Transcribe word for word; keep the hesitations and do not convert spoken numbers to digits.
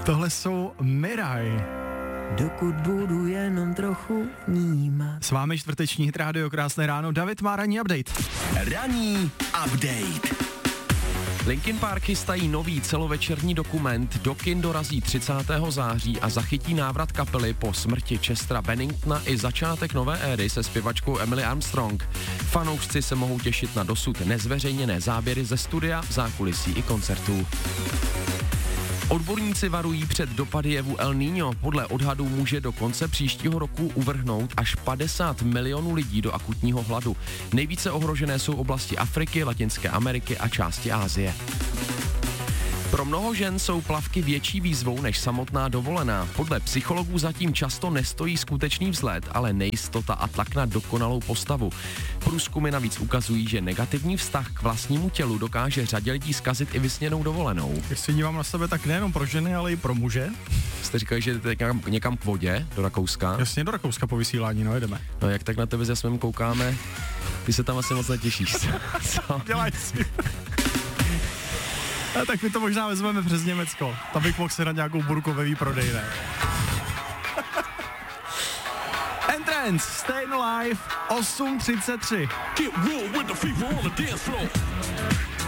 Tohle jsou Mirai. Dokud budu jenom trochu vnímat. S vámi čtvrteční hit rádio, krásné ráno. David má ranní update. Ranní update. Linkin Park chystají nový celovečerní dokument, do kin dorazí třicátého září a zachytí návrat kapely po smrti Chestera Benningtona i začátek nové éry se zpěvačkou Emily Armstrong. Fanoušci se mohou těšit na dosud nezveřejněné záběry ze studia, zákulisí i koncertů. Odborníci varují před dopady jevu El Niño. Podle odhadů může do konce příštího roku uvrhnout až padesát milionů lidí do akutního hladu. Nejvíce ohrožené jsou oblasti Afriky, Latinské Ameriky a části Asie. Pro mnoho žen jsou plavky větší výzvou než samotná dovolená. Podle psychologů zatím často nestojí skutečný vzhled, ale nejistota a tlak na dokonalou postavu. Průzkumy navíc ukazují, že negativní vztah k vlastnímu tělu dokáže řadě lidí zkazit i vysněnou dovolenou. Když se dívám na sebe, tak nejenom pro ženy, ale i pro muže. Jste říkali, že jdete někam, někam k vodě, do Rakouska? Jasně, do Rakouska po vysílání, no jedeme. No jak tak na tebe s Jasmem koukáme, ty se tam asi moc netěšíš. Co? Dělaj si. A tak my to možná vezmeme přes Německo. Tam bych mohl se na nějakou burku ve výprodej, ne? Entrance, Stayin' Alive, osm třicet tři.